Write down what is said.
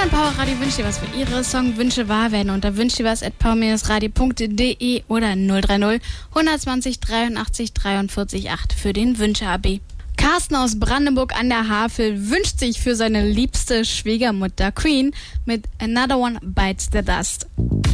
Hier an Powerradio wünscht ihr was für Ihre Songwünsche wahr werden unter wünscht-ihr-was@power-radio.de oder 030 120 83 43 8 für den Wünsche-AB. Carsten aus Brandenburg an der Havel wünscht sich für seine liebste Schwiegermutter Queen mit Another One Bites the Dust.